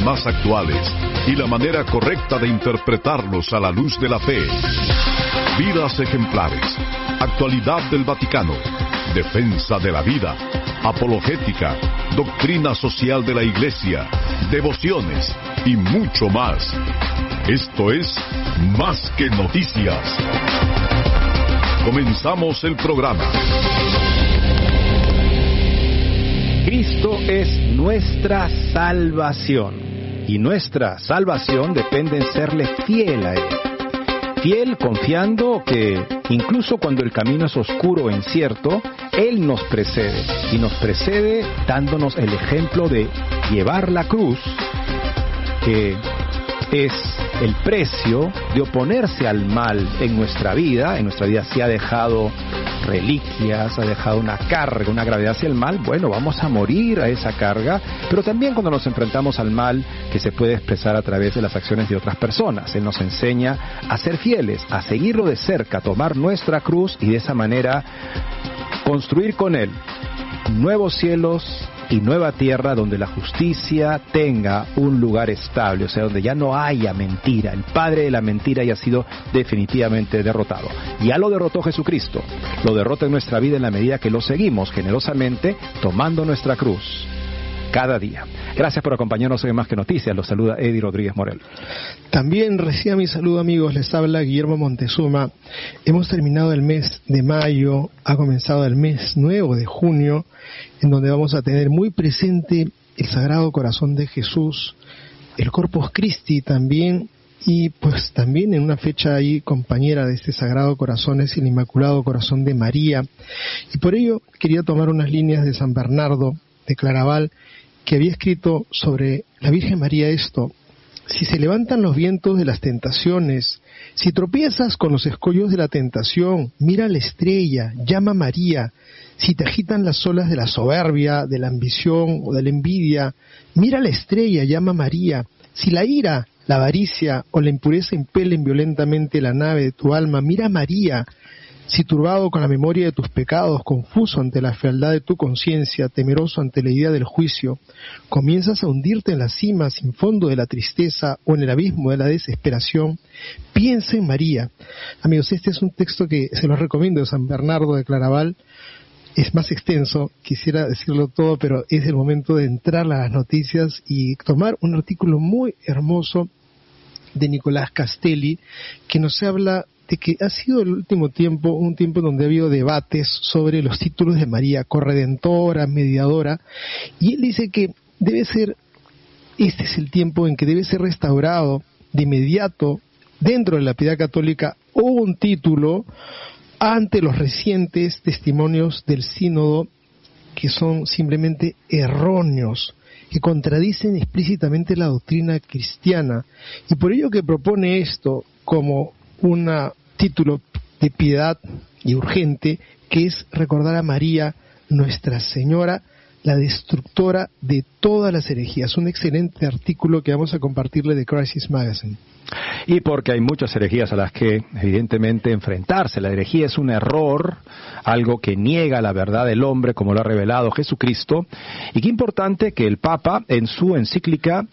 más actuales y la manera correcta de interpretarlos a la luz de la fe. Vidas ejemplares, actualidad del Vaticano, defensa de la vida, apologética, doctrina social de la Iglesia, devociones y mucho más. Esto es Más que Noticias. Comenzamos el programa. Cristo es nuestra salvación, y nuestra salvación depende en serle fiel a Él. Fiel confiando que incluso cuando el camino es oscuro e incierto, Él nos precede, y nos precede dándonos el ejemplo de llevar la cruz, que es el precio de oponerse al mal en nuestra vida. En nuestra vida sí ha dejado reliquias, ha dejado una carga, una gravedad hacia el mal. Bueno, vamos a morir a esa carga, pero también cuando nos enfrentamos al mal, que se puede expresar a través de las acciones de otras personas. Él nos enseña a ser fieles, a seguirlo de cerca, a tomar nuestra cruz y de esa manera construir con Él nuevos cielos y nueva tierra donde la justicia tenga un lugar estable, o sea, donde ya no haya mentira. El padre de la mentira ya ha sido definitivamente derrotado. Ya lo derrotó Jesucristo. Lo derrota en nuestra vida en la medida que lo seguimos generosamente, tomando nuestra cruz cada día. Gracias por acompañarnos en Más que Noticias. Los saluda Eddie Rodríguez Morel. También reciba mi saludo, amigos. Les habla Guillermo Montezuma. Hemos terminado el mes de mayo, ha comenzado el mes nuevo de junio, en donde vamos a tener muy presente el Sagrado Corazón de Jesús, el Corpus Christi también, y pues también en una fecha ahí compañera de este Sagrado Corazón es el Inmaculado Corazón de María. Y por ello quería tomar unas líneas de San Bernardo de Claraval, que había escrito sobre la Virgen María esto: si se levantan los vientos de las tentaciones, si tropiezas con los escollos de la tentación, mira la estrella, llama a María. Si te agitan las olas de la soberbia, de la ambición o de la envidia, mira la estrella, llama a María. Si la ira, la avaricia o la impureza impelen violentamente la nave de tu alma, mira a María. Si turbado con la memoria de tus pecados, confuso ante la fealdad de tu conciencia, temeroso ante la idea del juicio, comienzas a hundirte en la cima sin fondo de la tristeza o en el abismo de la desesperación, piensa en María. Amigos, este es un texto que se los recomiendo de San Bernardo de Claraval. Es más extenso, quisiera decirlo todo, pero es el momento de entrar a las noticias y tomar un artículo muy hermoso de Nicolás Castelli, que nos habla de que ha sido el último tiempo un tiempo donde ha habido debates sobre los títulos de María, corredentora, mediadora, y él dice que este es el tiempo en que debe ser restaurado de inmediato dentro de la piedad católica un título ante los recientes testimonios del sínodo, que son simplemente erróneos, que contradicen explícitamente la doctrina cristiana, y por ello que propone esto como un título de piedad y urgente, que es recordar a María, Nuestra Señora, la destructora de todas las herejías. Un excelente artículo que vamos a compartirle de Crisis Magazine. Y porque hay muchas herejías a las que evidentemente enfrentarse. La herejía es un error, algo que niega la verdad del hombre como lo ha revelado Jesucristo. Y qué importante que el Papa en su encíclica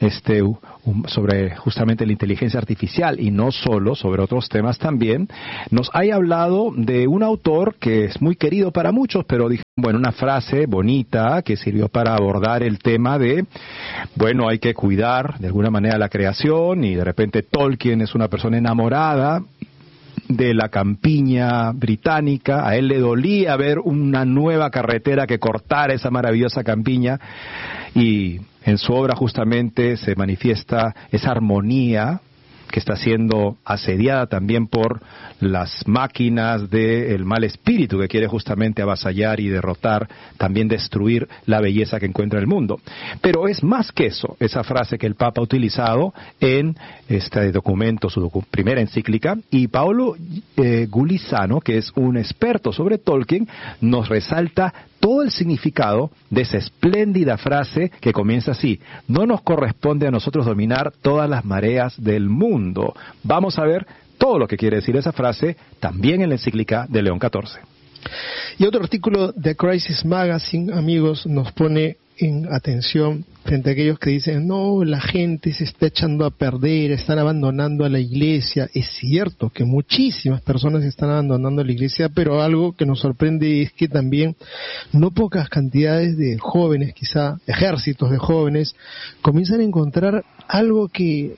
sobre justamente la inteligencia artificial, y no solo, sobre otros temas también, nos haya hablado de un autor que es muy querido para muchos, pero una frase bonita que sirvió para abordar el tema de, hay que cuidar de alguna manera la creación, y de repente Tolkien es una persona enamorada de la campiña británica. A él le dolía ver una nueva carretera que cortara esa maravillosa campiña, y en su obra justamente se manifiesta esa armonía que está siendo asediada también por las máquinas del mal espíritu que quiere justamente avasallar y derrotar, también destruir la belleza que encuentra el mundo. Pero es más que eso, esa frase que el Papa ha utilizado en este documento, su primera encíclica, y Paolo Gulisano, que es un experto sobre Tolkien, nos resalta todo el significado de esa espléndida frase que comienza así: no nos corresponde a nosotros dominar todas las mareas del mundo. Vamos a ver todo lo que quiere decir esa frase también en la encíclica de León XIV. Y otro artículo de Crisis Magazine, amigos, nos pone en atención frente a aquellos que dicen, no, la gente se está echando a perder, están abandonando a la iglesia. Es cierto que muchísimas personas están abandonando la iglesia, pero algo que nos sorprende es que también no pocas cantidades de jóvenes, quizá ejércitos de jóvenes, comienzan a encontrar algo que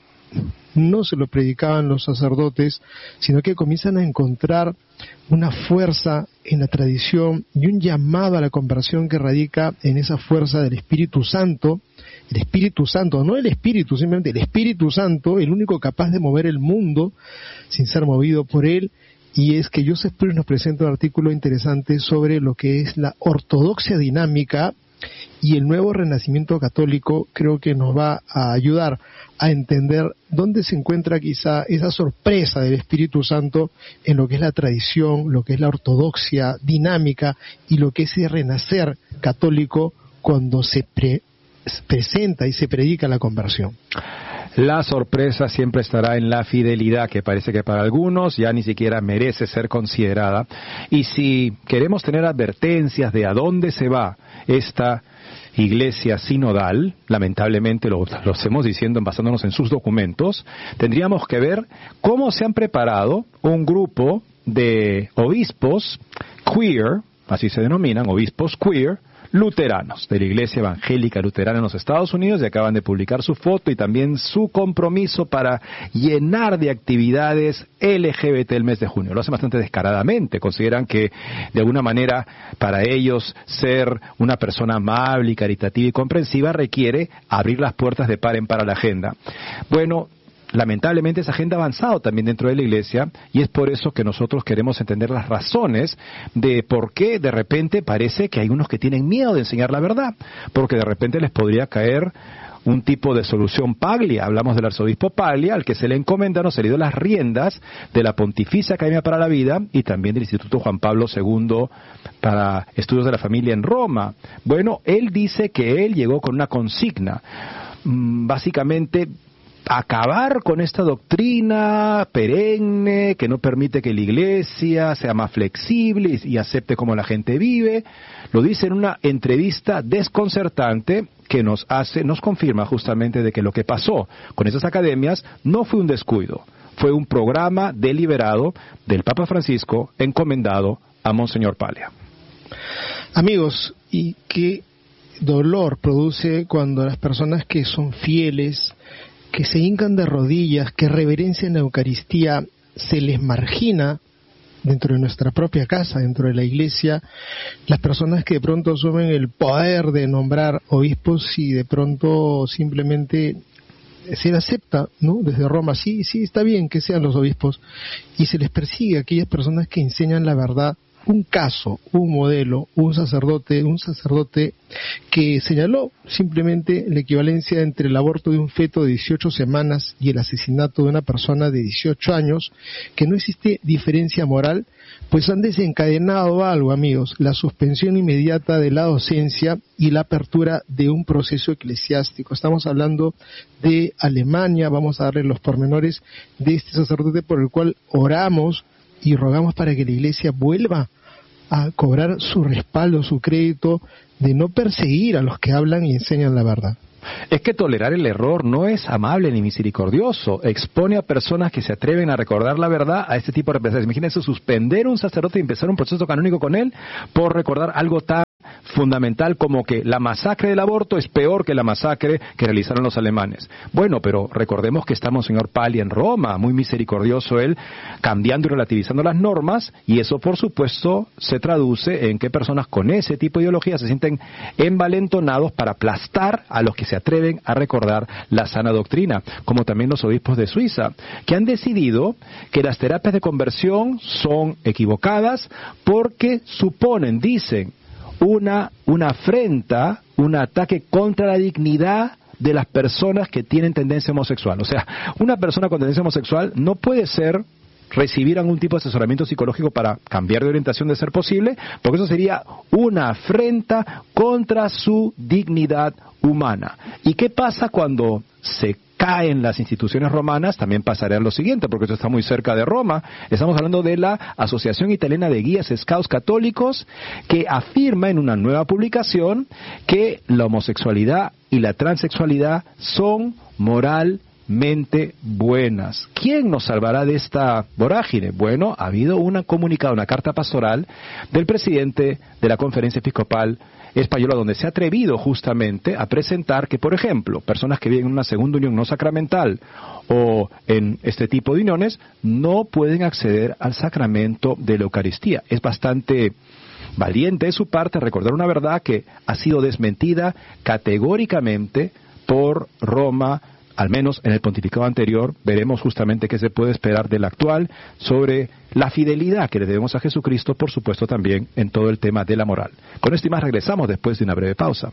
no se lo predicaban los sacerdotes, sino que comienzan a encontrar una fuerza en la tradición y un llamado a la conversión que radica en esa fuerza del Espíritu Santo. El Espíritu Santo, no el Espíritu, simplemente el Espíritu Santo, el único capaz de mover el mundo sin ser movido por él. Y es que Joseph Pearce nos presenta un artículo interesante sobre lo que es la ortodoxia dinámica, y el nuevo renacimiento católico. Creo que nos va a ayudar a entender dónde se encuentra quizá esa sorpresa del Espíritu Santo en lo que es la tradición, lo que es la ortodoxia dinámica y lo que es el renacer católico cuando se presenta y se predica la conversión. La sorpresa siempre estará en la fidelidad, que parece que para algunos ya ni siquiera merece ser considerada. Y si queremos tener advertencias de a dónde se va esta iglesia sinodal, lamentablemente lo estamos diciendo basándonos en sus documentos, tendríamos que ver cómo se han preparado un grupo de obispos queer, así se denominan, obispos queer, luteranos, de la Iglesia Evangélica Luterana en los Estados Unidos, y acaban de publicar su foto y también su compromiso para llenar de actividades LGBT el mes de junio. Lo hacen bastante descaradamente, consideran que de alguna manera para ellos ser una persona amable y caritativa y comprensiva requiere abrir las puertas de par en par a la agenda. Bueno, lamentablemente esa agenda ha avanzado también dentro de la iglesia, y es por eso que nosotros queremos entender las razones de por qué de repente parece que hay unos que tienen miedo de enseñar la verdad, porque de repente les podría caer un tipo de solución Paglia. Hablamos del arzobispo Paglia, al que se le encomendaron, se le dio las riendas de la Pontificia Academia para la Vida y también del Instituto Juan Pablo II para Estudios de la Familia en Roma. Bueno, él dice que él llegó con una consigna, básicamente acabar con esta doctrina perenne que no permite que la iglesia sea más flexible y acepte cómo la gente vive. Lo dice en una entrevista desconcertante que nos confirma justamente de que lo que pasó con esas academias no fue un descuido, fue un programa deliberado del Papa Francisco encomendado a Monseñor Paglia. Amigos, y qué dolor produce cuando las personas que son fieles, que se hincan de rodillas, que reverencian la Eucaristía, se les margina dentro de nuestra propia casa, dentro de la iglesia, las personas que de pronto asumen el poder de nombrar obispos y de pronto simplemente se le acepta, ¿no? Desde Roma, sí, está bien que sean los obispos, y se les persigue a aquellas personas que enseñan la verdad. Un caso, un modelo, un sacerdote que señaló simplemente la equivalencia entre el aborto de un feto de 18 semanas y el asesinato de una persona de 18 años, que no existe diferencia moral, pues han desencadenado algo, amigos, la suspensión inmediata de la docencia y la apertura de un proceso eclesiástico. Estamos hablando de Alemania, vamos a darle los pormenores de este sacerdote por el cual oramos y rogamos para que la iglesia vuelva a cobrar su respaldo, su crédito de no perseguir a los que hablan y enseñan la verdad. Es que tolerar el error no es amable ni misericordioso. Expone a personas que se atreven a recordar la verdad a este tipo de representaciones. Imagínense suspender un sacerdote y empezar un proceso canónico con él por recordar algo tan fundamental como que la masacre del aborto es peor que la masacre que realizaron los alemanes. Bueno, pero recordemos que está Monseñor Paglia en Roma, muy misericordioso él, cambiando y relativizando las normas, y eso por supuesto se traduce en que personas con ese tipo de ideología se sienten envalentonados para aplastar a los que se atreven a recordar la sana doctrina, como también los obispos de Suiza, que han decidido que las terapias de conversión son equivocadas porque suponen, dicen, una afrenta, un ataque contra la dignidad de las personas que tienen tendencia homosexual. O sea, una persona con tendencia homosexual no puede recibir algún tipo de asesoramiento psicológico para cambiar de orientación de ser posible, porque eso sería una afrenta contra su dignidad humana. ¿Y qué pasa cuando se caen las instituciones romanas, también pasaría lo siguiente, porque esto está muy cerca de Roma. Estamos hablando de la Asociación Italiana de Guías Scouts Católicos, que afirma en una nueva publicación que la homosexualidad y la transexualidad son moralmente buenas. ¿Quién nos salvará de esta vorágine? Bueno, ha habido un comunicado, una carta pastoral del presidente de la Conferencia Episcopal Española, donde se ha atrevido justamente a presentar que, por ejemplo, personas que viven en una segunda unión no sacramental o en este tipo de uniones no pueden acceder al sacramento de la Eucaristía. Es bastante valiente de su parte recordar una verdad que ha sido desmentida categóricamente por Roma. Al menos en el pontificado anterior, veremos justamente qué se puede esperar del actual sobre la fidelidad que le debemos a Jesucristo, por supuesto también en todo el tema de la moral. Con esto y más regresamos después de una breve pausa.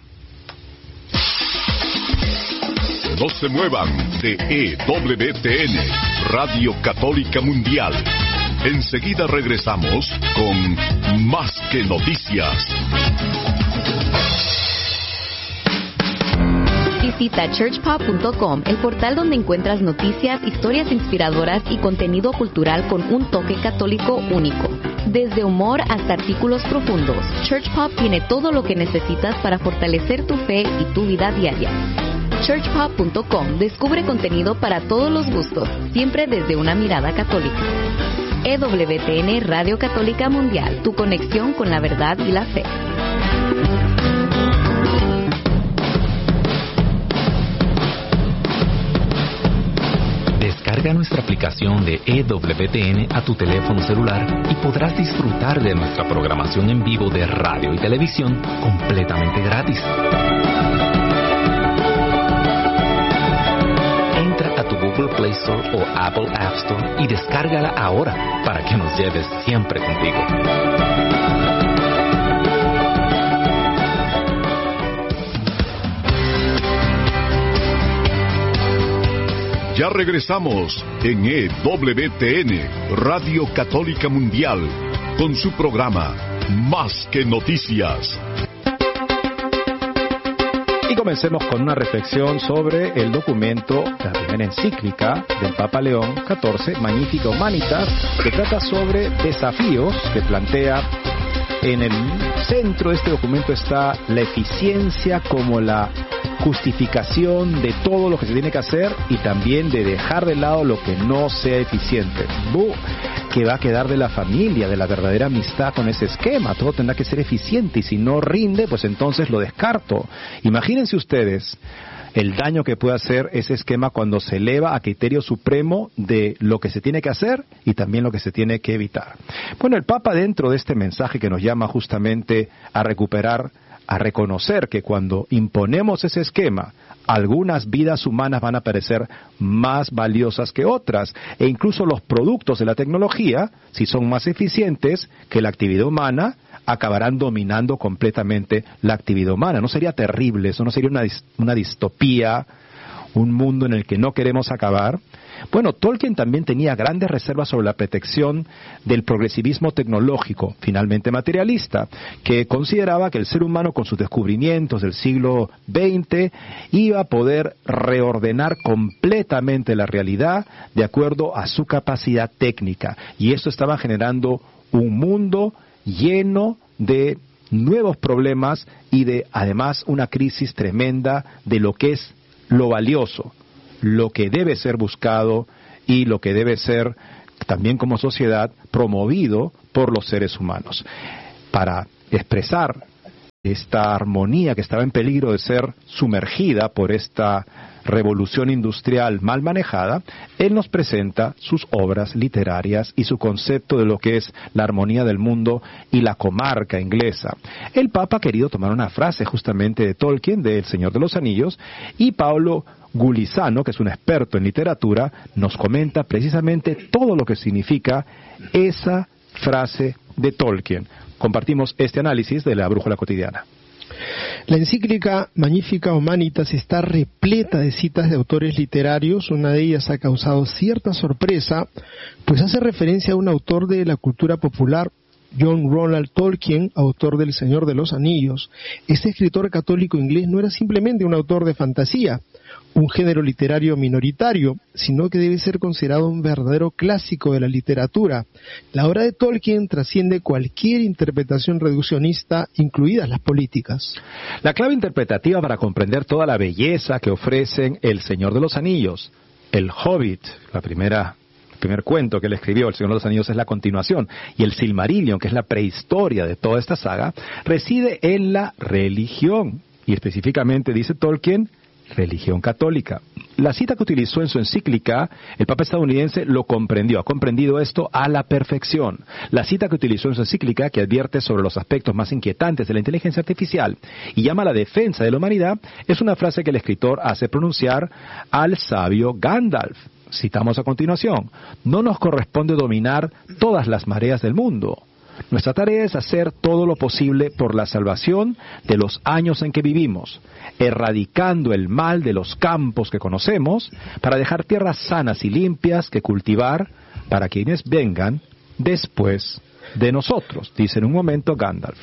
No se muevan de EWTN, Radio Católica Mundial. Enseguida regresamos con Más que Noticias. Visita churchpop.com, el portal donde encuentras noticias, historias inspiradoras y contenido cultural con un toque católico único. Desde humor hasta artículos profundos, Churchpop tiene todo lo que necesitas para fortalecer tu fe y tu vida diaria. churchpop.com descubre contenido para todos los gustos, siempre desde una mirada católica. EWTN Radio Católica Mundial, tu conexión con la verdad y la fe. Descarga nuestra aplicación de EWTN a tu teléfono celular y podrás disfrutar de nuestra programación en vivo de radio y televisión completamente gratis. Entra a tu Google Play Store o Apple App Store y descárgala ahora para que nos lleves siempre contigo. Ya regresamos en EWTN, Radio Católica Mundial, con su programa Más que Noticias. Y comencemos con una reflexión sobre el documento, la primera encíclica del Papa León XIV, Magnificat Humanitas, que trata sobre desafíos que plantea. En el centro de este documento está la eficiencia como la justificación de todo lo que se tiene que hacer y también de dejar de lado lo que no sea eficiente. ¿Qué va a quedar de la familia, de la verdadera amistad con ese esquema? Todo tendrá que ser eficiente y si no rinde, pues entonces lo descarto. Imagínense ustedes el daño que puede hacer ese esquema cuando se eleva a criterio supremo de lo que se tiene que hacer y también lo que se tiene que evitar. Bueno, el Papa, dentro de este mensaje que nos llama justamente a recuperar, a reconocer que cuando imponemos ese esquema, algunas vidas humanas van a parecer más valiosas que otras, e incluso los productos de la tecnología, si son más eficientes que la actividad humana, acabarán dominando completamente la actividad humana. ¿No sería terrible eso? ¿No sería una distopía, un mundo en el que no queremos acabar? Bueno, Tolkien también tenía grandes reservas sobre la protección del progresivismo tecnológico, finalmente materialista, que consideraba que el ser humano con sus descubrimientos del siglo XX iba a poder reordenar completamente la realidad de acuerdo a su capacidad técnica. Y esto estaba generando un mundo lleno de nuevos problemas y de, además, una crisis tremenda de lo que es lo valioso, lo que debe ser buscado y lo que debe ser también como sociedad promovido por los seres humanos. Para expresar esta armonía que estaba en peligro de ser sumergida por esta revolución industrial mal manejada, él nos presenta sus obras literarias y su concepto de lo que es la armonía del mundo y la comarca inglesa. El Papa ha querido tomar una frase justamente de Tolkien, de El Señor de los Anillos, y Paolo Gulizano, que es un experto en literatura, nos comenta precisamente todo lo que significa esa frase de Tolkien. Compartimos este análisis de la Brújula Cotidiana. La encíclica Magnificat Humanitas está repleta de citas de autores literarios. Una de ellas ha causado cierta sorpresa, pues hace referencia a un autor de la cultura popular, John Ronald Tolkien, autor del Señor de los Anillos. Este escritor católico inglés no era simplemente un autor de fantasía. un género literario minoritario, sino que debe ser considerado un verdadero clásico de la literatura. La obra de Tolkien trasciende cualquier interpretación reduccionista, incluidas las políticas. La clave interpretativa para comprender toda la belleza que ofrecen El Señor de los Anillos, El Hobbit, el primer cuento que él escribió, El Señor de los Anillos, es la continuación, y el Silmarillion, que es la prehistoria de toda esta saga, reside en la religión, y específicamente, dice Tolkien, religión católica. La cita que utilizó en su encíclica, el Papa estadounidense lo comprendió, ha comprendido esto a la perfección. La cita que utilizó en su encíclica, que advierte sobre los aspectos más inquietantes de la inteligencia artificial y llama a la defensa de la humanidad, es una frase que el escritor hace pronunciar al sabio Gandalf. Citamos a continuación: no nos corresponde dominar todas las mareas del mundo. Nuestra tarea es hacer todo lo posible por la salvación de los años en que vivimos, erradicando el mal de los campos que conocemos, para dejar tierras sanas y limpias que cultivar para quienes vengan después de nosotros, dice en un momento Gandalf.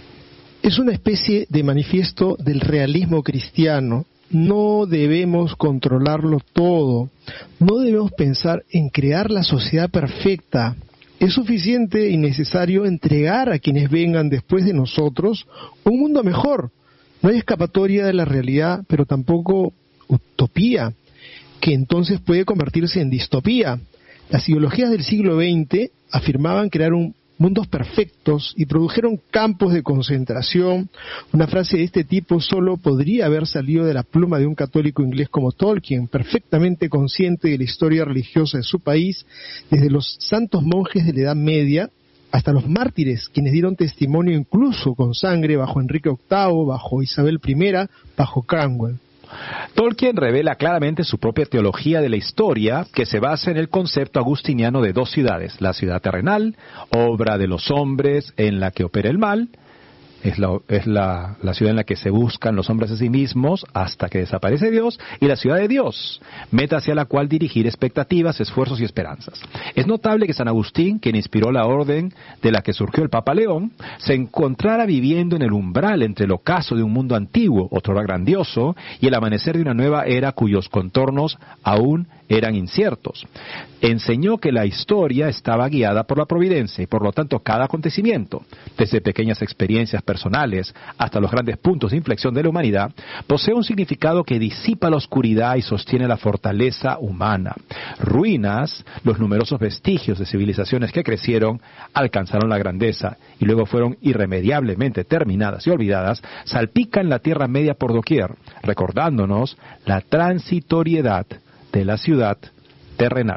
Es una especie de manifiesto del realismo cristiano. No debemos controlarlo todo, no debemos pensar en crear la sociedad perfecta. Es suficiente y necesario entregar a quienes vengan después de nosotros un mundo mejor. No hay escapatoria de la realidad, pero tampoco utopía, que entonces puede convertirse en distopía. Las ideologías del siglo XX afirmaban crear mundos perfectos y produjeron campos de concentración. Una frase de este tipo solo podría haber salido de la pluma de un católico inglés como Tolkien, perfectamente consciente de la historia religiosa de su país, desde los santos monjes de la Edad Media hasta los mártires, quienes dieron testimonio incluso con sangre bajo Enrique VIII, bajo Isabel I, bajo Cromwell. Tolkien revela claramente su propia teología de la historia, que se basa en el concepto agustiniano de dos ciudades: la ciudad terrenal, obra de los hombres en la que opera el mal, es la ciudad en la que se buscan los hombres a sí mismos hasta que desaparece Dios, y la ciudad de Dios, meta hacia la cual dirigir expectativas, esfuerzos y esperanzas. Es notable que San Agustín, quien inspiró la orden de la que surgió el Papa León, se encontrara viviendo en el umbral entre el ocaso de un mundo antiguo, otrora grandioso, y el amanecer de una nueva era cuyos contornos aún eran inciertos. Enseñó que la historia estaba guiada por la providencia y por lo tanto cada acontecimiento, desde pequeñas experiencias personales hasta los grandes puntos de inflexión de la humanidad, posee un significado que disipa la oscuridad y sostiene la fortaleza humana. Ruinas, los numerosos vestigios de civilizaciones que crecieron, alcanzaron la grandeza y luego fueron irremediablemente terminadas y olvidadas, salpican la Tierra Media por doquier, recordándonos la transitoriedad de la ciudad terrenal.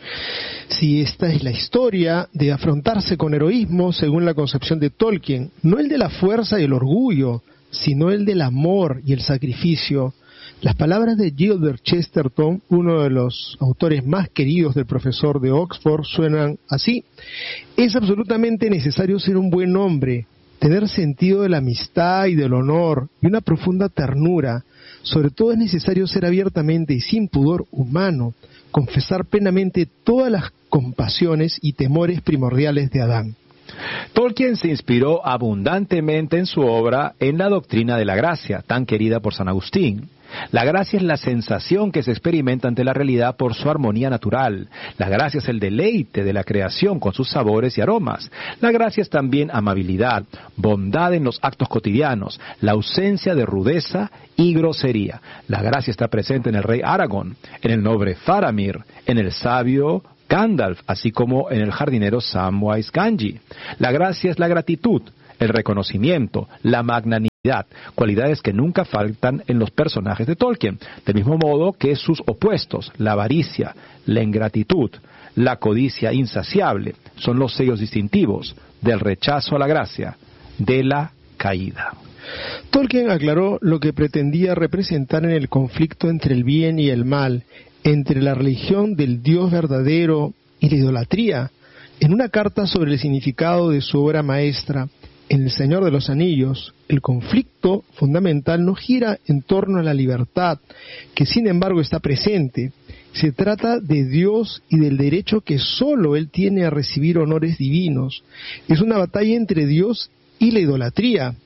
Si esta es la historia de afrontarse con heroísmo según la concepción de Tolkien, no el de la fuerza y el orgullo, sino el del amor y el sacrificio. Las palabras de Gilbert Chesterton, uno de los autores más queridos del profesor de Oxford, suenan así: es absolutamente necesario ser un buen hombre, tener sentido de la amistad y del honor y una profunda ternura. Sobre todo es necesario ser abiertamente y sin pudor humano, confesar plenamente todas las compasiones y temores primordiales de Adán. Tolkien se inspiró abundantemente en su obra en la doctrina de la gracia, tan querida por San Agustín. La gracia es la sensación que se experimenta ante la realidad por su armonía natural. La gracia es el deleite de la creación con sus sabores y aromas. La gracia es también amabilidad, bondad en los actos cotidianos, la ausencia de rudeza y grosería. La gracia está presente en el rey Aragorn, en el noble Faramir, en el sabio Gandalf, así como en el jardinero Samwise Gamgee. La gracia es la gratitud, el reconocimiento, la magnanimidad, cualidades que nunca faltan en los personajes de Tolkien, del mismo modo que sus opuestos, la avaricia, la ingratitud, la codicia insaciable, son los sellos distintivos del rechazo a la gracia, de la caída. Tolkien aclaró lo que pretendía representar en el conflicto entre el bien y el mal, entre la religión del Dios verdadero y la idolatría, en una carta sobre el significado de su obra maestra, En El Señor de los Anillos. El conflicto fundamental no gira en torno a la libertad, que sin embargo está presente. Se trata de Dios y del derecho que sólo Él tiene a recibir honores divinos. Es una batalla entre Dios y la idolatría,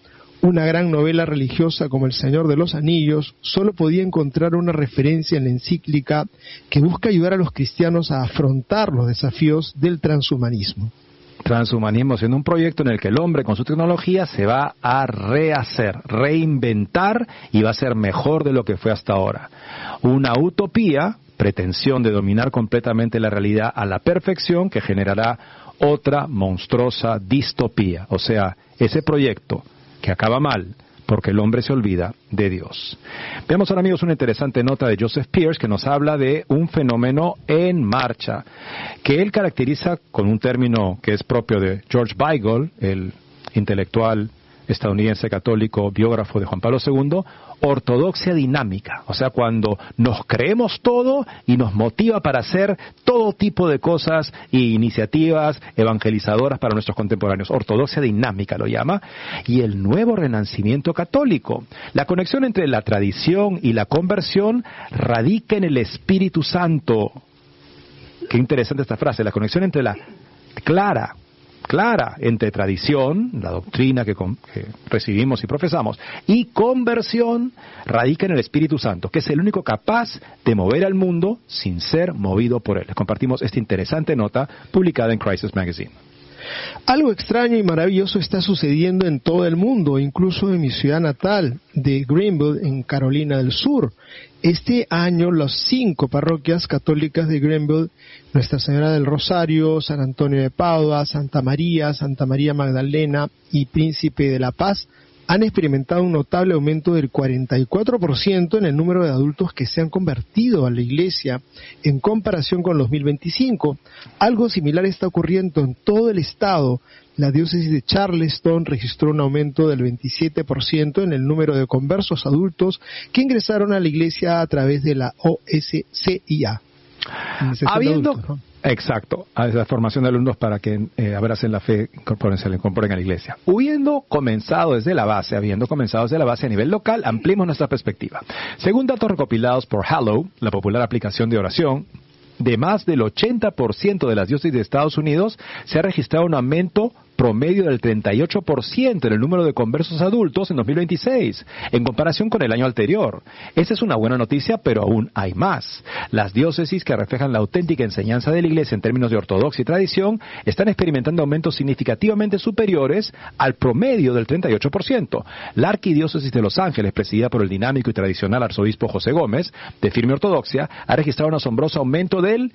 una gran novela religiosa como El Señor de los Anillos solo podía encontrar una referencia en la encíclica que busca ayudar a los cristianos a afrontar los desafíos del transhumanismo. Transhumanismo siendo un proyecto en el que el hombre con su tecnología se va a rehacer, reinventar y va a ser mejor de lo que fue hasta ahora. Una utopía, pretensión de dominar completamente la realidad a la perfección que generará otra monstruosa distopía. O sea, ese proyecto que acaba mal porque el hombre se olvida de Dios. Veamos ahora, amigos, una interesante nota de Joseph Pearce que nos habla de un fenómeno en marcha que él caracteriza con un término que es propio de George Weigel, el intelectual estadounidense católico, biógrafo de Juan Pablo II, ortodoxia dinámica, o sea, cuando nos creemos todo y nos motiva para hacer todo tipo de cosas e iniciativas evangelizadoras para nuestros contemporáneos. Ortodoxia dinámica lo llama, y el nuevo renacimiento católico. La conexión entre la tradición y la conversión radica en el Espíritu Santo. Qué interesante esta frase, la conexión entre la clara entre tradición, la doctrina que recibimos y profesamos, y conversión radica en el Espíritu Santo, que es el único capaz de mover al mundo sin ser movido por él. Les compartimos esta interesante nota publicada en Crisis Magazine. Algo extraño y maravilloso está sucediendo en todo el mundo, incluso en mi ciudad natal de Greenville, en Carolina del Sur. Este año, las 5 parroquias católicas de Greenville, Nuestra Señora del Rosario, San Antonio de Padua, Santa María Magdalena y Príncipe de la Paz, han experimentado un notable aumento del 44% en el número de adultos que se han convertido a la iglesia en comparación con 2025. Algo similar está ocurriendo en todo el estado. La diócesis de Charleston registró un aumento del 27% en el número de conversos adultos que ingresaron a la iglesia a través de la OSCIA. Exacto, a la formación de alumnos para que abracen la fe, se le incorporen a la iglesia. Habiendo comenzado desde la base a nivel local, ampliemos nuestra perspectiva. Según datos recopilados por Hallow, la popular aplicación de oración, de más del 80% de las diócesis de Estados Unidos se ha registrado un aumento promedio del 38% en el número de conversos adultos en 2026, en comparación con el año anterior. Esa es una buena noticia, pero aún hay más. Las diócesis que reflejan la auténtica enseñanza de la Iglesia en términos de ortodoxia y tradición están experimentando aumentos significativamente superiores al promedio del 38%. La Arquidiócesis de Los Ángeles, presidida por el dinámico y tradicional arzobispo José Gómez, de firme ortodoxia, ha registrado un asombroso aumento del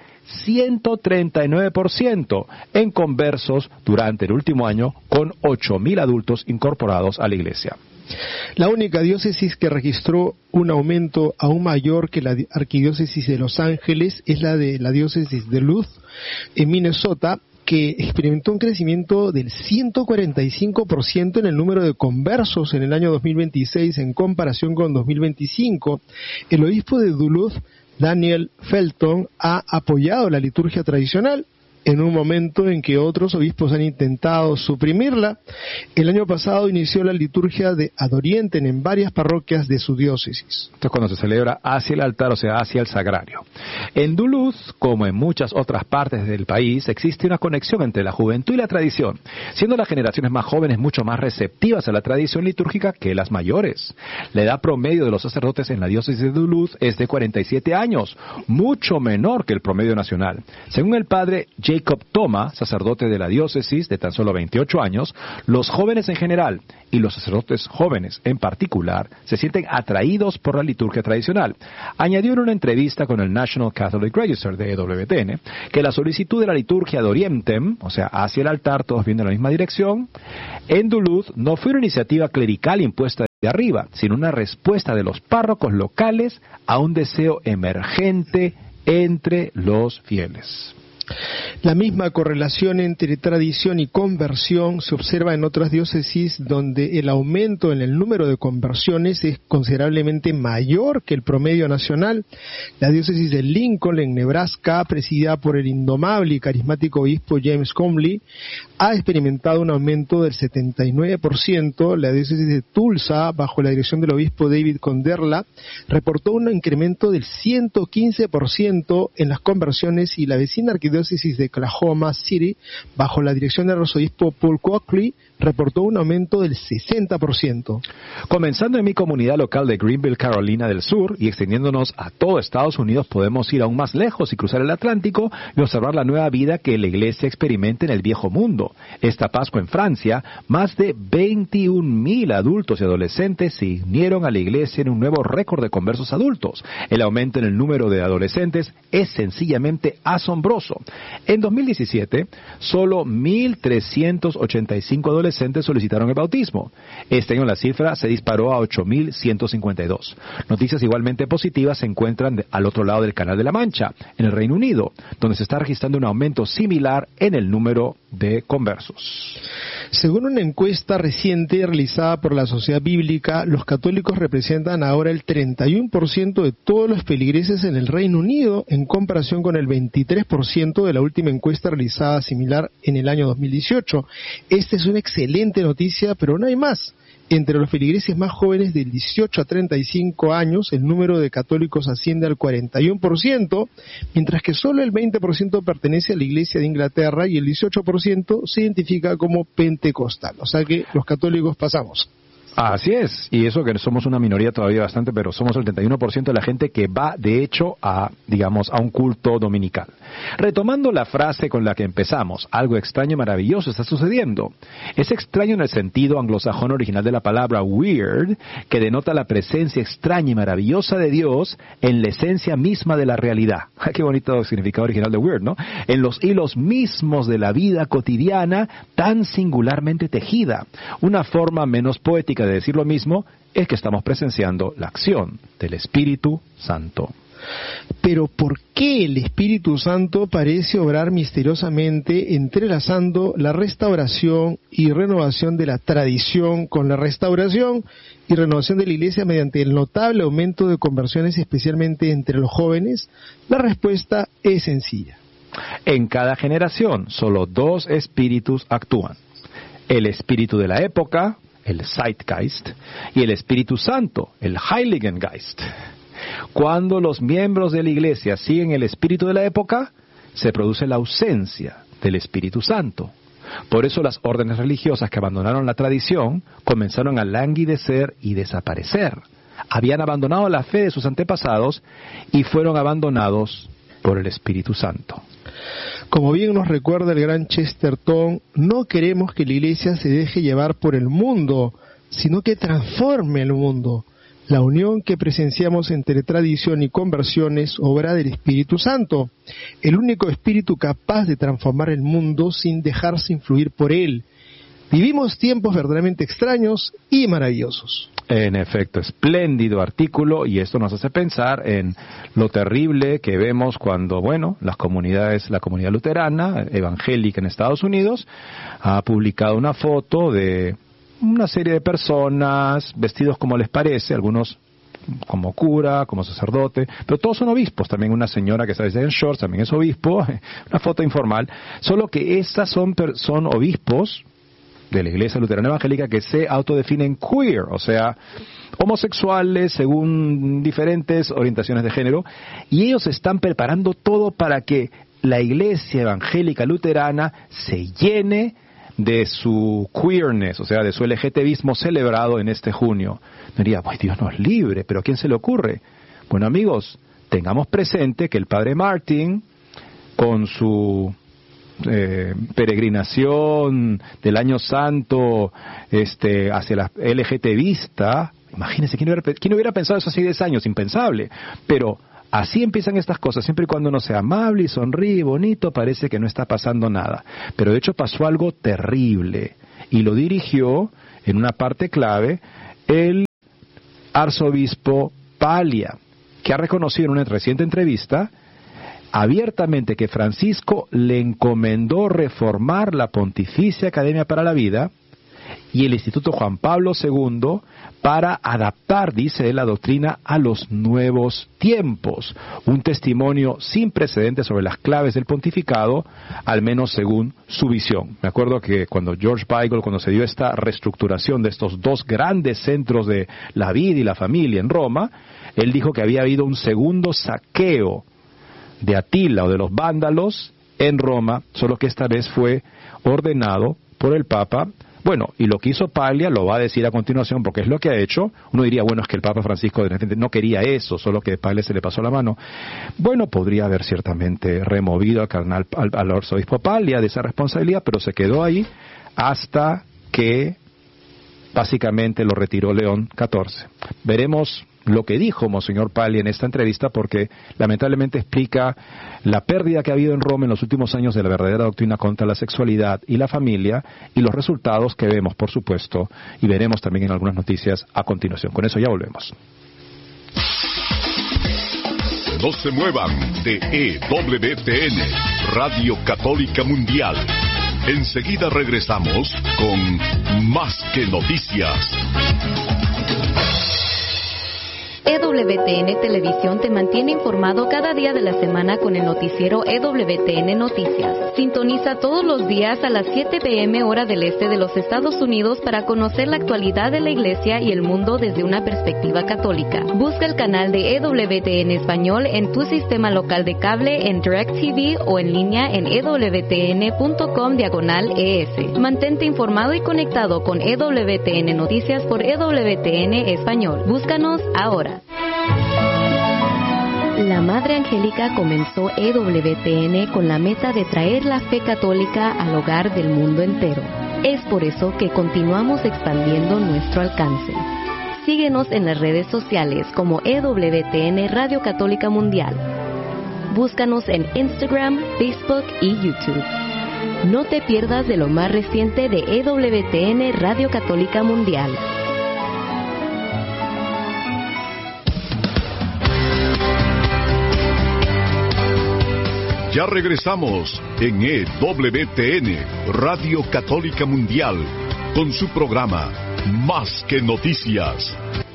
139% en conversos durante el último año, con 8,000 adultos incorporados a la iglesia. La única diócesis que registró un aumento aún mayor que la arquidiócesis de Los Ángeles es la de la diócesis de Duluth, en Minnesota, que experimentó un crecimiento del 145% en el número de conversos en el año 2026 en comparación con 2025. El obispo de Duluth, Daniel Felton, ha apoyado la liturgia tradicional en un momento en que otros obispos han intentado suprimirla. El año pasado inició la liturgia de Adorienten en varias parroquias de su diócesis. Esto es cuando se celebra hacia el altar, o sea, hacia el sagrario. En Duluth, como en muchas otras partes del país, existe una conexión entre la juventud y la tradición, siendo las generaciones más jóvenes mucho más receptivas a la tradición litúrgica que las mayores. La edad promedio de los sacerdotes en la diócesis de Duluth es de 47 años, mucho menor que el promedio nacional. Según el padre Jacob Toma, sacerdote de la diócesis de tan solo 28 años, los jóvenes en general y los sacerdotes jóvenes en particular se sienten atraídos por la liturgia tradicional. Añadió en una entrevista con el National Catholic Register de EWTN que la solicitud de la liturgia de Orientem, o sea, hacia el altar, todos viendo en la misma dirección, en Duluth no fue una iniciativa clerical impuesta de arriba, sino una respuesta de los párrocos locales a un deseo emergente entre los fieles. La misma correlación entre tradición y conversión se observa en otras diócesis donde el aumento en el número de conversiones es considerablemente mayor que el promedio nacional. La diócesis de Lincoln, en Nebraska, presidida por el indomable y carismático obispo James Comley, ha experimentado un aumento del 79%. La diócesis de Tulsa, bajo la dirección del obispo David Conderla, reportó un incremento del 115% en las conversiones, y la vecina arquidiócesis de Oklahoma City, bajo la dirección del arzobispo Paul Coakley, reportó un aumento del 60%. Comenzando en mi comunidad local de Greenville, Carolina del Sur, y extendiéndonos a todo Estados Unidos, podemos ir aún más lejos y cruzar el Atlántico y observar la nueva vida que la iglesia experimenta en el viejo mundo. Esta Pascua en Francia, más de 21,000 adultos y adolescentes se unieron a la iglesia en un nuevo récord de conversos adultos. El aumento en el número de adolescentes es sencillamente asombroso. En 2017, solo 1,385 adolescentes solicitaron el bautismo. Este año la cifra se disparó a 8,152. Noticias igualmente positivas se encuentran al otro lado del Canal de la Mancha, en el Reino Unido, donde se está registrando un aumento similar en el número de conversos. Según una encuesta reciente realizada por la Sociedad Bíblica, los católicos representan ahora el 31% de todos los feligreses en el Reino Unido, en comparación con el 23% de la última encuesta realizada similar en el año 2018. Esta es una excelente noticia, pero no hay más. Entre los feligreses más jóvenes de 18 a 35 años, el número de católicos asciende al 41%, mientras que solo el 20% pertenece a la Iglesia de Inglaterra y el 18% se identifica como pentecostal. O sea que los católicos pasamos. Así es, y eso que somos una minoría todavía bastante, pero somos el 31% de la gente que va, de hecho, a un culto dominical. Retomando la frase con la que empezamos, algo extraño y maravilloso está sucediendo. Es extraño en el sentido anglosajón original de la palabra weird, que denota la presencia extraña y maravillosa de Dios en la esencia misma de la realidad. Qué bonito significado original de weird, ¿no? En los hilos mismos de la vida cotidiana, tan singularmente tejida. Una forma menos poética de decir lo mismo es que estamos presenciando la acción del Espíritu Santo. Pero ¿por qué el Espíritu Santo parece obrar misteriosamente entrelazando la restauración y renovación de la tradición con la restauración y renovación de la Iglesia mediante el notable aumento de conversiones, especialmente entre los jóvenes? La respuesta es sencilla. En cada generación, solo dos espíritus actúan. El espíritu de la época, el Zeitgeist, y el Espíritu Santo, el Heiligen Geist. Cuando los miembros de la Iglesia siguen el espíritu de la época, se produce la ausencia del Espíritu Santo. Por eso las órdenes religiosas que abandonaron la tradición comenzaron a languidecer y desaparecer. Habían abandonado la fe de sus antepasados y fueron abandonados por el Espíritu Santo. Como bien nos recuerda el gran Chesterton, no queremos que la Iglesia se deje llevar por el mundo, sino que transforme el mundo. La unión que presenciamos entre tradición y conversión es obra del Espíritu Santo, el único espíritu capaz de transformar el mundo sin dejarse influir por él. Vivimos tiempos verdaderamente extraños y maravillosos. En efecto, espléndido artículo, y esto nos hace pensar en lo terrible que vemos cuando, la comunidad luterana, evangélica en Estados Unidos, ha publicado una foto de una serie de personas vestidos como les parece, algunos como cura, como sacerdote, pero todos son obispos. También una señora que está en shorts también es obispo, una foto informal, solo que estas son obispos de la Iglesia Luterana Evangélica que se autodefinen queer, o sea, homosexuales según diferentes orientaciones de género, y ellos están preparando todo para que la Iglesia Evangélica Luterana se llene de su queerness, o sea, de su LGTBismo celebrado en este junio. Diría, pues Dios nos libre, pero ¿a quién se le ocurre? Bueno, amigos, tengamos presente que el Padre Martin, con su peregrinación del Año Santo hacia la LGTBista, imagínense, ¿quién hubiera pensado eso hace 10 años? Impensable. Pero así empiezan estas cosas, siempre y cuando uno sea amable y sonríe, bonito, parece que no está pasando nada. Pero de hecho pasó algo terrible, y lo dirigió en una parte clave el arzobispo Paglia, que ha reconocido en una reciente entrevista abiertamente que Francisco le encomendó reformar la Pontificia Academia para la Vida y el Instituto Juan Pablo II para adaptar, dice él, la doctrina a los nuevos tiempos. Un testimonio sin precedentes sobre las claves del pontificado, al menos según su visión. Me acuerdo que cuando George Weigel, cuando se dio esta reestructuración de estos dos grandes centros de la vida y la familia en Roma, él dijo que había habido un segundo saqueo de Atila o de los vándalos en Roma, solo que esta vez fue ordenado por el Papa Bueno, y lo que hizo Paglia lo va a decir a continuación porque es lo que ha hecho. Uno diría, bueno, es que el Papa Francisco de repente no quería eso, solo que Paglia se le pasó la mano. Bueno, podría haber ciertamente removido al arzobispo Paglia de esa responsabilidad, pero se quedó ahí hasta que básicamente lo retiró León XIV. Veremos lo que dijo Monseñor Paglia en esta entrevista, porque lamentablemente explica la pérdida que ha habido en Roma en los últimos años de la verdadera doctrina contra la sexualidad y la familia, y los resultados que vemos, por supuesto, y veremos también en algunas noticias a continuación. Con eso ya volvemos. No se muevan de EWTN, Radio Católica Mundial. Enseguida regresamos con Más que Noticias. EWTN Televisión te mantiene informado cada día de la semana con el noticiero EWTN Noticias. Sintoniza todos los días a las 7 p.m. hora del este de los Estados Unidos para conocer la actualidad de la Iglesia y el mundo desde una perspectiva católica. Busca el canal de EWTN Español en tu sistema local de cable, en DirecTV o en línea en ewtn.com/ES. Mantente informado y conectado con EWTN Noticias por EWTN Español. Búscanos ahora. La Madre Angélica comenzó EWTN con la meta de traer la fe católica al hogar del mundo entero. Es por eso que continuamos expandiendo nuestro alcance. Síguenos en las redes sociales como EWTN Radio Católica Mundial. Búscanos en Instagram, Facebook y YouTube. No te pierdas de lo más reciente de EWTN Radio Católica Mundial. Ya regresamos en EWTN, Radio Católica Mundial, con su programa Más que Noticias.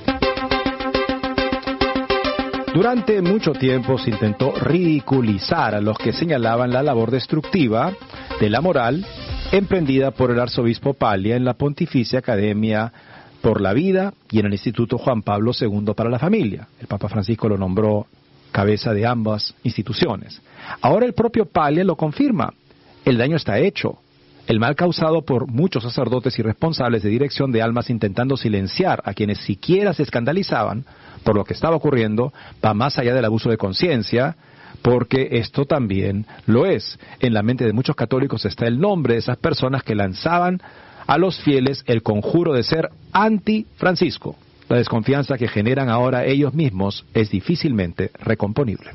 Durante mucho tiempo se intentó ridiculizar a los que señalaban la labor destructiva de la moral emprendida por el arzobispo Paglia en la Pontificia Academia por la Vida y en el Instituto Juan Pablo II para la Familia. El Papa Francisco lo nombró cabeza de ambas instituciones. Ahora el propio Paglia lo confirma. El daño está hecho. El mal causado por muchos sacerdotes y responsables de dirección de almas intentando silenciar a quienes siquiera se escandalizaban por lo que estaba ocurriendo va más allá del abuso de conciencia, porque esto también lo es. En la mente de muchos católicos está el nombre de esas personas que lanzaban a los fieles el conjuro de ser anti-Francisco. La desconfianza que generan ahora ellos mismos es difícilmente recomponible.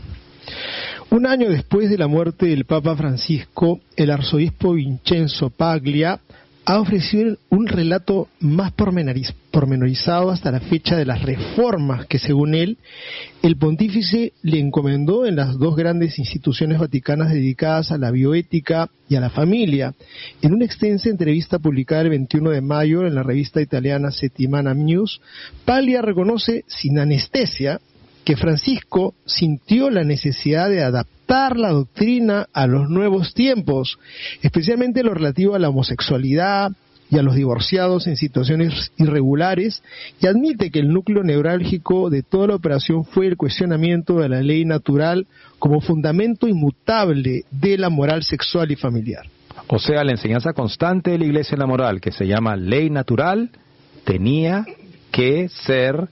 Un año después de la muerte del Papa Francisco, el arzobispo Vincenzo Paglia ha ofrecido un relato más pormenorizado hasta la fecha de las reformas que, según él, el pontífice le encomendó en las dos grandes instituciones vaticanas dedicadas a la bioética y a la familia. En una extensa entrevista publicada el 21 de mayo en la revista italiana Settimana News, Paglia reconoce sin anestesia que Francisco sintió la necesidad de adaptar la doctrina a los nuevos tiempos, especialmente lo relativo a la homosexualidad y a los divorciados en situaciones irregulares, y admite que el núcleo neurálgico de toda la operación fue el cuestionamiento de la ley natural como fundamento inmutable de la moral sexual y familiar. O sea, la enseñanza constante de la Iglesia en la moral, que se llama ley natural, tenía que ser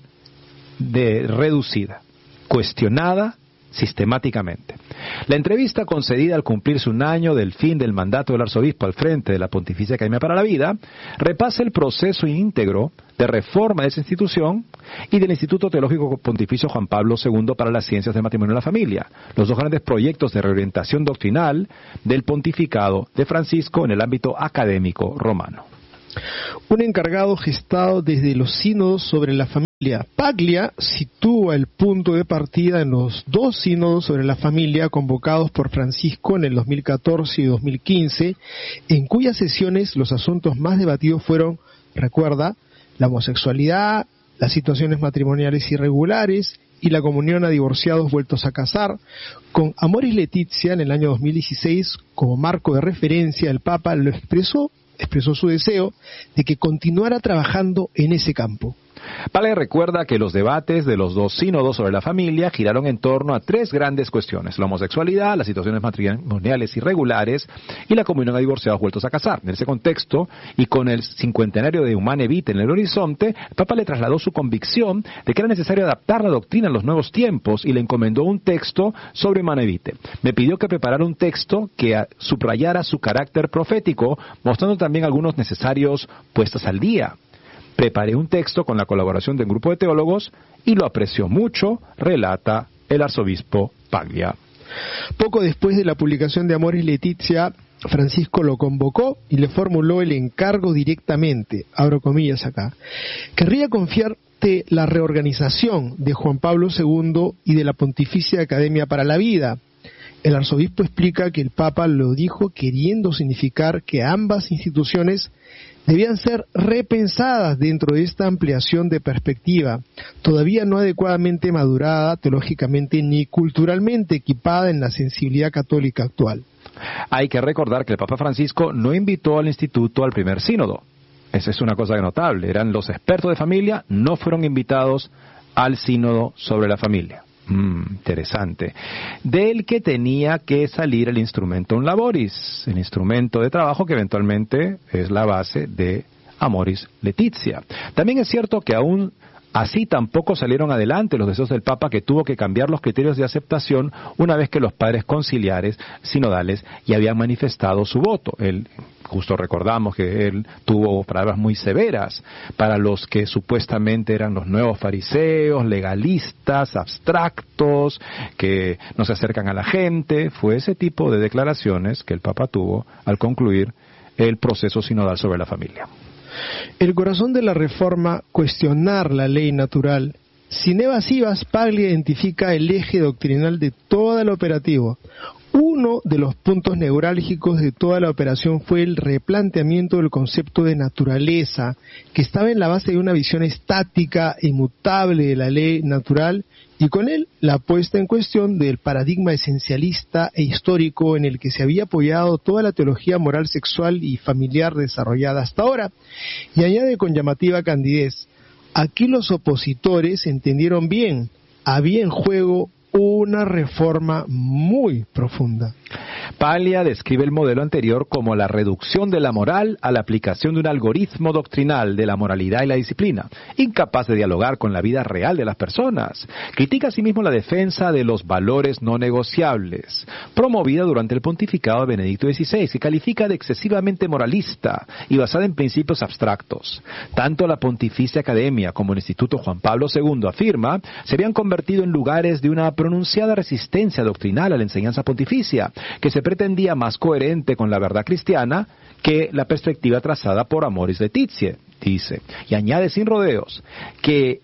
reducida, cuestionada sistemáticamente. La entrevista concedida al cumplirse un año del fin del mandato del arzobispo al frente de la Pontificia Academia para la Vida repasa el proceso íntegro de reforma de esa institución y del Instituto Teológico Pontificio Juan Pablo II para las Ciencias del Matrimonio y la Familia, los dos grandes proyectos de reorientación doctrinal del pontificado de Francisco en el ámbito académico romano. Un encargado gestado desde los sínodos sobre la familia. Paglia sitúa el punto de partida en los dos sínodos sobre la familia convocados por Francisco en el 2014 y 2015, en cuyas sesiones los asuntos más debatidos fueron, recuerda, la homosexualidad, las situaciones matrimoniales irregulares y la comunión a divorciados vueltos a casar. Con Amoris Laetitia en el año 2016 como marco de referencia, el Papa lo expresó su deseo de que continuara trabajando en ese campo. Paglia recuerda que los debates de los dos sínodos sobre la familia giraron en torno a tres grandes cuestiones: la homosexualidad, las situaciones matrimoniales irregulares y la comunión a divorciados vueltos a casar. En ese contexto, y con el cincuentenario de Humanae Vitae en el horizonte, el Papa le trasladó su convicción de que era necesario adaptar la doctrina a los nuevos tiempos y le encomendó un texto sobre Humanae Vitae. Me pidió que preparara un texto que subrayara su carácter profético, mostrando también algunos necesarios puestas al día. Preparé un texto con la colaboración de un grupo de teólogos y lo apreció mucho, relata el arzobispo Paglia. Poco después de la publicación de Amoris Laetitia, Francisco lo convocó y le formuló el encargo directamente, abro comillas acá: querría confiarte la reorganización de Juan Pablo II y de la Pontificia Academia para la Vida. El arzobispo explica que el Papa lo dijo queriendo significar que ambas instituciones debían ser repensadas dentro de esta ampliación de perspectiva, todavía no adecuadamente madurada teológicamente ni culturalmente equipada en la sensibilidad católica actual. Hay que recordar que el Papa Francisco no invitó al instituto al primer sínodo. Esa es una cosa notable. Eran los expertos de familia, no fueron invitados al sínodo sobre la familia. Interesante. Del que tenía que salir el instrumentum laboris, el instrumento de trabajo que eventualmente es la base de Amoris Laetitia. También es cierto que aún así tampoco salieron adelante los deseos del Papa, que tuvo que cambiar los criterios de aceptación una vez que los padres conciliares sinodales ya habían manifestado su voto. Justo recordamos que él tuvo palabras muy severas para los que supuestamente eran los nuevos fariseos, legalistas, abstractos, que no se acercan a la gente. Fue ese tipo de declaraciones que el Papa tuvo al concluir el proceso sinodal sobre la familia. El corazón de la reforma, cuestionar la ley natural. Sin evasivas, Paglia identifica el eje doctrinal de todo el operativo. Uno de los puntos neurálgicos de toda la operación fue el replanteamiento del concepto de naturaleza, que estaba en la base de una visión estática e inmutable de la ley natural, y con él la puesta en cuestión del paradigma esencialista e histórico en el que se había apoyado toda la teología moral, sexual y familiar desarrollada hasta ahora. Y añade con llamativa candidez: aquí los opositores entendieron bien, había en juego una reforma muy profunda. Paglia describe el modelo anterior como la reducción de la moral a la aplicación de un algoritmo doctrinal de la moralidad y la disciplina, incapaz de dialogar con la vida real de las personas. Critica asimismo la defensa de los valores no negociables, promovida durante el pontificado de Benedicto XVI, que califica de excesivamente moralista y basada en principios abstractos. Tanto la Pontificia Academia como el Instituto Juan Pablo II, afirma, se habían convertido en lugares de una pronunciada resistencia doctrinal a la enseñanza pontificia, que se pretendía más coherente con la verdad cristiana que la perspectiva trazada por Amoris Laetitia, dice. Y añade sin rodeos que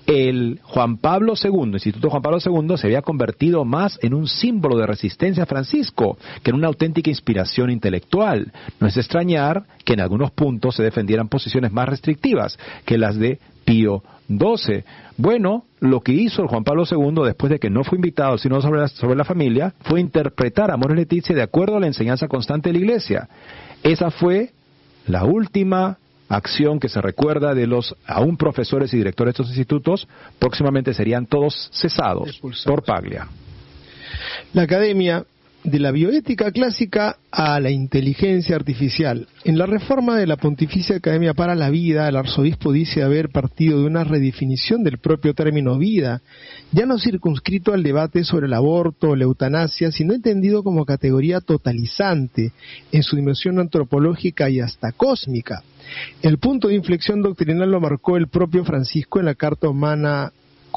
el Juan Pablo II, Instituto Juan Pablo II, se había convertido más en un símbolo de resistencia a Francisco que en una auténtica inspiración intelectual. No es extrañar que en algunos puntos se defendieran posiciones más restrictivas que las de Pío XII. Bueno, lo que hizo el Juan Pablo II después de que no fue invitado al sínodo sobre la familia fue interpretar a Amoris Laetitia de acuerdo a la enseñanza constante de la Iglesia. Esa fue la última acción que se recuerda de los aún profesores y directores de estos institutos. Próximamente serían todos cesados, expulsados por Paglia. La Academia, de la bioética clásica a la inteligencia artificial. En la reforma de la Pontificia Academia para la Vida, el arzobispo dice haber partido de una redefinición del propio término vida, ya no circunscrito al debate sobre el aborto o la eutanasia, sino entendido como categoría totalizante en su dimensión antropológica y hasta cósmica. El punto de inflexión doctrinal lo marcó el propio Francisco en la Carta Humana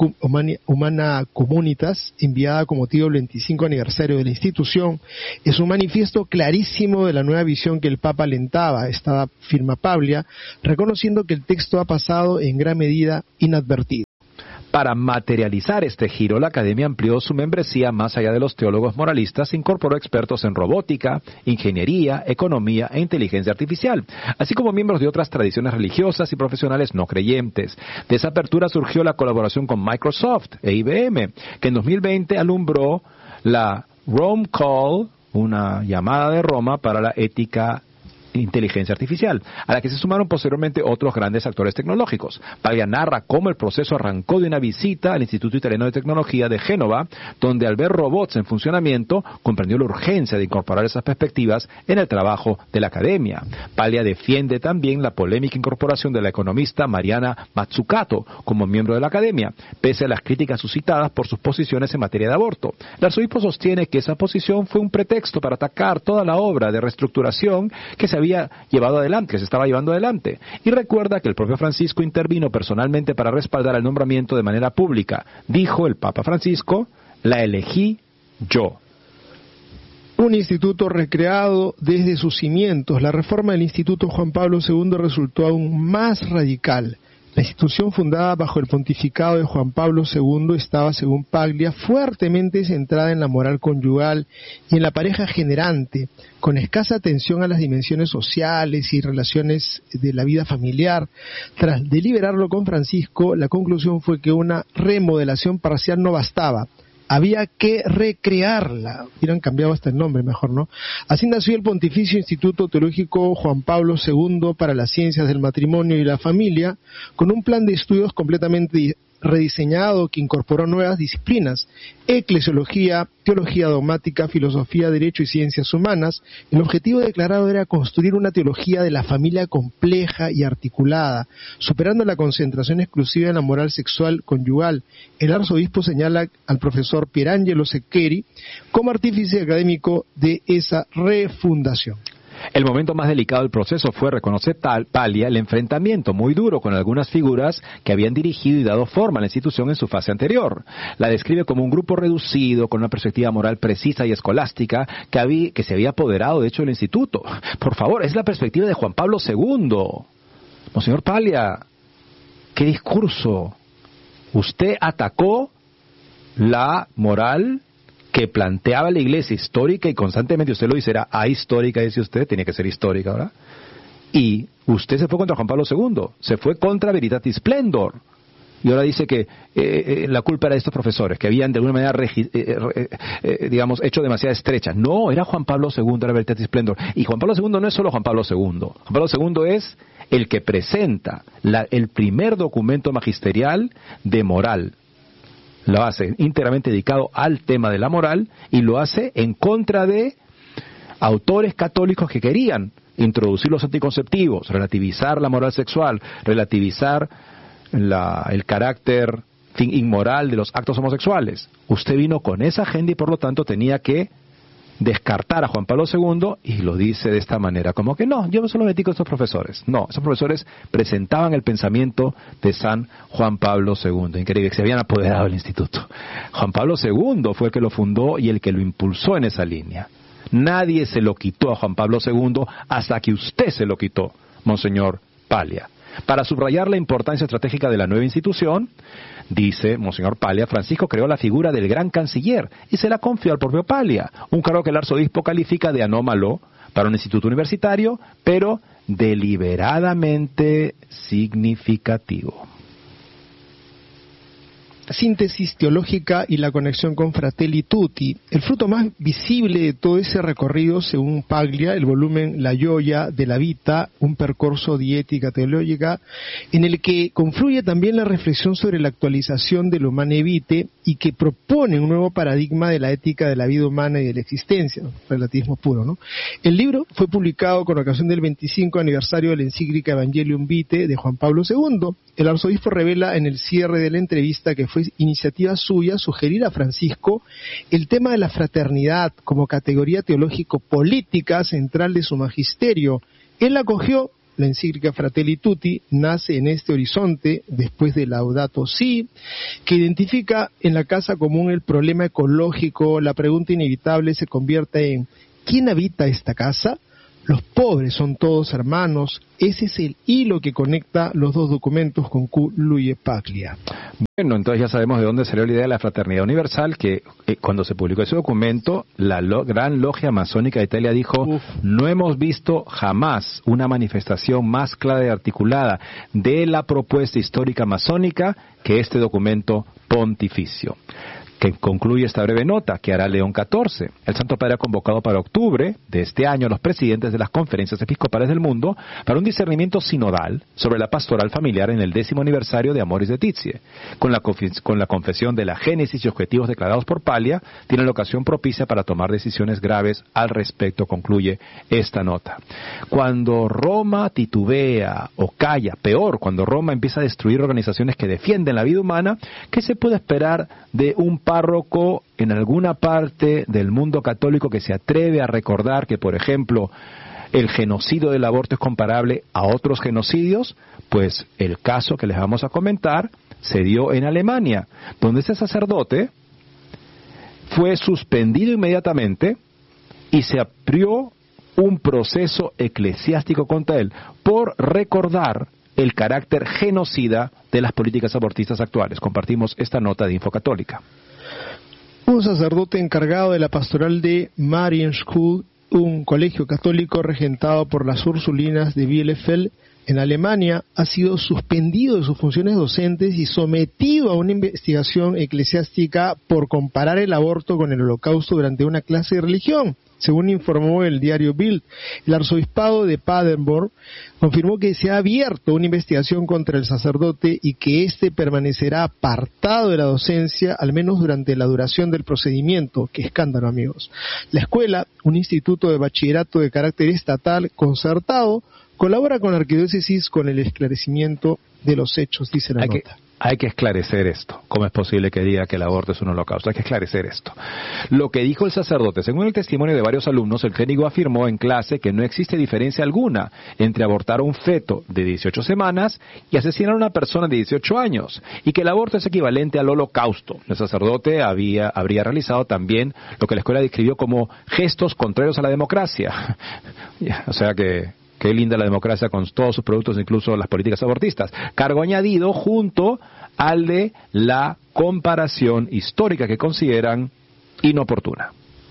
Comunitas, enviada con motivo del 25 aniversario de la institución. Es un manifiesto clarísimo de la nueva visión que el Papa alentaba, esta firma Paglia, reconociendo que el texto ha pasado en gran medida inadvertido. Para materializar este giro, la Academia amplió su membresía más allá de los teólogos moralistas, incorporó expertos en robótica, ingeniería, economía e inteligencia artificial, así como miembros de otras tradiciones religiosas y profesionales no creyentes. De esa apertura surgió la colaboración con Microsoft e IBM, que en 2020 alumbró la Rome Call, una llamada de Roma para la ética inteligencia artificial, a la que se sumaron posteriormente otros grandes actores tecnológicos. Paglia narra cómo el proceso arrancó de una visita al Instituto Italiano de Tecnología de Génova, donde al ver robots en funcionamiento, comprendió la urgencia de incorporar esas perspectivas en el trabajo de la academia. Paglia defiende también la polémica incorporación de la economista Mariana Mazzucato como miembro de la academia, pese a las críticas suscitadas por sus posiciones en materia de aborto. El arzobispo sostiene que esa posición fue un pretexto para atacar toda la obra de reestructuración que se estaba llevando adelante, y recuerda que el propio Francisco intervino personalmente para respaldar el nombramiento de manera pública. Dijo el Papa Francisco: la elegí yo. Un instituto recreado desde sus cimientos. La reforma del Instituto Juan Pablo II resultó aún más radical. La institución fundada bajo el pontificado de Juan Pablo II estaba, según Paglia, fuertemente centrada en la moral conyugal y en la pareja generante, con escasa atención a las dimensiones sociales y relaciones de la vida familiar. Tras deliberarlo con Francisco, la conclusión fue que una remodelación parcial no bastaba. Había que recrearla. Hubieran cambiado hasta el nombre, mejor, ¿no? Así nació el Pontificio Instituto Teológico Juan Pablo II para las Ciencias del Matrimonio y la Familia, con un plan de estudios completamente rediseñado que incorporó nuevas disciplinas: eclesiología, teología dogmática, filosofía, derecho y ciencias humanas. El objetivo declarado era construir una teología de la familia compleja y articulada, superando la concentración exclusiva en la moral sexual conyugal. El arzobispo señala al profesor Pierangelo Seccheri como artífice académico de esa refundación. El momento más delicado del proceso fue, reconoce Paglia, el enfrentamiento muy duro con algunas figuras que habían dirigido y dado forma a la institución en su fase anterior. La describe como un grupo reducido, con una perspectiva moral precisa y escolástica, que se había apoderado, de hecho, del instituto. Por favor, es la perspectiva de Juan Pablo II. Monseñor Paglia, ¿qué discurso? Usted atacó la moral que planteaba la Iglesia histórica, y constantemente usted lo dice, era ahistórica, dice usted, tenía que ser histórica, ¿verdad? Y usted se fue contra Juan Pablo II, se fue contra Veritatis Splendor, y ahora dice que la culpa era de estos profesores, que habían de alguna manera, hecho demasiada estrecha. No, era Juan Pablo II, era Veritatis Splendor. Y Juan Pablo II no es solo Juan Pablo II. Juan Pablo II es el que presenta el primer documento magisterial de moral. Lo hace íntegramente dedicado al tema de la moral, y lo hace en contra de autores católicos que querían introducir los anticonceptivos, relativizar la moral sexual, relativizar el carácter inmoral de los actos homosexuales. Usted vino con esa agenda y por lo tanto tenía que descartar a Juan Pablo II, y lo dice de esta manera, como que no, yo no solo metí con estos profesores. No, esos profesores presentaban el pensamiento de San Juan Pablo II. Increíble, que se habían apoderado del instituto. Juan Pablo II fue el que lo fundó y el que lo impulsó en esa línea. Nadie se lo quitó a Juan Pablo II hasta que usted se lo quitó, Monseñor Paglia. Para subrayar la importancia estratégica de la nueva institución, dice Monseñor Paglia, Francisco creó la figura del gran canciller y se la confió al propio Paglia, un cargo que el arzobispo califica de anómalo para un instituto universitario, pero deliberadamente significativo. Síntesis teológica y la conexión con Fratelli Tutti. El fruto más visible de todo ese recorrido, según Paglia, el volumen La Gioia della Vita, un percorso di ética teológica, en el que confluye también la reflexión sobre la actualización del Humane Vitae y que propone un nuevo paradigma de la ética de la vida humana y de la existencia, relativismo puro, ¿no? El libro fue publicado con ocasión del 25 aniversario de la encíclica Evangelium Vitae de Juan Pablo II. El arzobispo revela en el cierre de la entrevista que fue iniciativa suya sugerir a Francisco el tema de la fraternidad como categoría teológico-política central de su magisterio. Él la acogió. La encíclica Fratelli Tutti nace en este horizonte después de Laudato Si, que identifica en la casa común el problema ecológico. La pregunta inevitable se convierte en ¿quién habita esta casa? Los pobres son todos hermanos. Ese es el hilo que conecta los dos documentos con Q. Luye Paglia. Bueno, entonces ya sabemos de dónde salió la idea de la fraternidad universal, que cuando se publicó ese documento, la Gran Logia Masónica de Italia dijo, no hemos visto jamás una manifestación más clara y articulada de la propuesta histórica masónica que este documento pontificio. que concluye esta breve nota que hará León XIV. El Santo Padre ha convocado para octubre de este año a los presidentes de las conferencias episcopales del mundo para un discernimiento sinodal sobre la pastoral familiar en el 10º aniversario de Amoris Laetitia. Con la confesión de la génesis y objetivos declarados por Paglia, tiene la ocasión propicia para tomar decisiones graves al respecto, concluye esta nota. Cuando Roma titubea o calla, peor, cuando Roma empieza a destruir organizaciones que defienden la vida humana, ¿qué se puede esperar de un párroco en alguna parte del mundo católico que se atreve a recordar que, por ejemplo, el genocidio del aborto es comparable a otros genocidios? Pues el caso que les vamos a comentar se dio en Alemania, donde ese sacerdote fue suspendido inmediatamente y se abrió un proceso eclesiástico contra él por recordar el carácter genocida de las políticas abortistas actuales. Compartimos esta nota de Infocatólica. Un sacerdote encargado de la pastoral de Marienschule, un colegio católico regentado por las Ursulinas de Bielefeld, en Alemania, ha sido suspendido de sus funciones docentes y sometido a una investigación eclesiástica por comparar el aborto con el holocausto durante una clase de religión. Según informó el diario Bild, el arzobispado de Paderborn confirmó que se ha abierto una investigación contra el sacerdote y que éste permanecerá apartado de la docencia al menos durante la duración del procedimiento. ¡Qué escándalo, amigos! La escuela, un instituto de bachillerato de carácter estatal concertado, colabora con la arquidiócesis con el esclarecimiento de los hechos, dice la nota. Hay que esclarecer esto. ¿Cómo es posible que diga que el aborto es un holocausto? Hay que esclarecer esto. Lo que dijo el sacerdote, según el testimonio de varios alumnos, el clérigo afirmó en clase que no existe diferencia alguna entre abortar a un feto de 18 semanas y asesinar a una persona de 18 años, y que el aborto es equivalente al holocausto. El sacerdote habría realizado también lo que la escuela describió como gestos contrarios a la democracia. O sea que... qué linda la democracia con todos sus productos, incluso las políticas abortistas. Cargo añadido junto al de la comparación histórica que consideran inoportuna.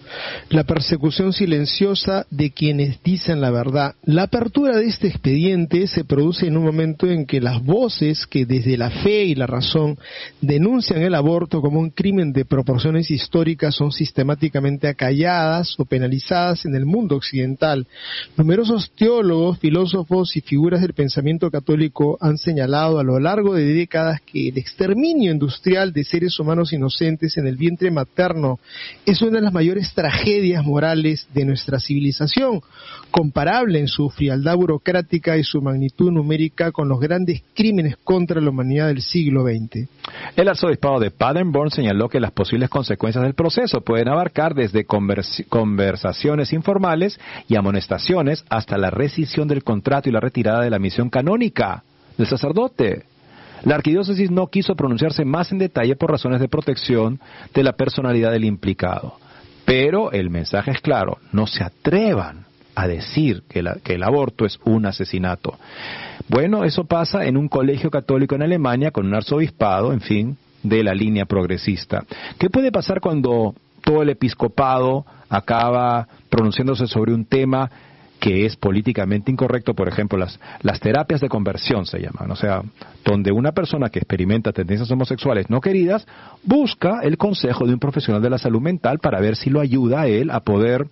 La persecución silenciosa de quienes dicen la verdad. La apertura de este expediente se produce en un momento en que las voces que desde la fe y la razón denuncian el aborto como un crimen de proporciones históricas son sistemáticamente acalladas o penalizadas en el mundo occidental. Numerosos teólogos, filósofos y figuras del pensamiento católico han señalado a lo largo de décadas que el exterminio industrial de seres humanos inocentes en el vientre materno es una de las mayores tragedias morales de nuestra civilización, comparable en su frialdad burocrática y su magnitud numérica con los grandes crímenes contra la humanidad del siglo XX. El arzobispado de Paderborn señaló que las posibles consecuencias del proceso pueden abarcar desde conversaciones informales y amonestaciones hasta la rescisión del contrato y la retirada de la misión canónica del sacerdote. La arquidiócesis no quiso pronunciarse más en detalle por razones de protección de la personalidad del implicado. Pero el mensaje es claro: no se atrevan a decir que el aborto es un asesinato. Bueno, eso pasa en un colegio católico en Alemania con un arzobispado, en fin, de la línea progresista. ¿Qué puede pasar cuando todo el episcopado acaba pronunciándose sobre un tema que es políticamente incorrecto? Por ejemplo, las terapias de conversión se llaman, o sea, donde una persona que experimenta tendencias homosexuales no queridas busca el consejo de un profesional de la salud mental para ver si lo ayuda a él a poder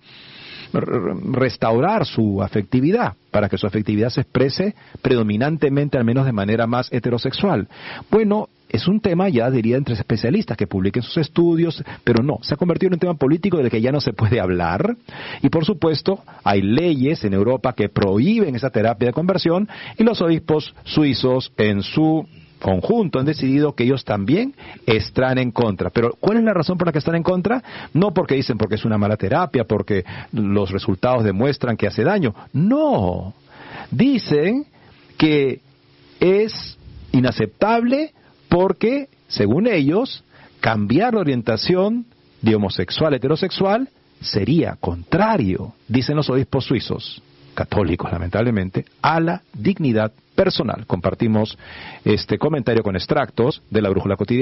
restaurar su afectividad, para que su afectividad se exprese predominantemente, al menos de manera más heterosexual. Bueno, es un tema ya, diría, entre especialistas que publiquen sus estudios, pero no, se ha convertido en un tema político del que ya no se puede hablar, y por supuesto hay leyes en Europa que prohíben esa terapia de conversión, y los obispos suizos en su conjunto han decidido que ellos también están en contra. Pero ¿cuál es la razón por la que están en contra? No porque dicen porque es una mala terapia, porque los resultados demuestran que hace daño. No, dicen que es inaceptable porque, según ellos, cambiar la orientación de homosexual a heterosexual sería contrario, dicen los obispos suizos, católicos lamentablemente, a la dignidad personal. Compartimos este comentario con extractos de la Brújula Cotidiana.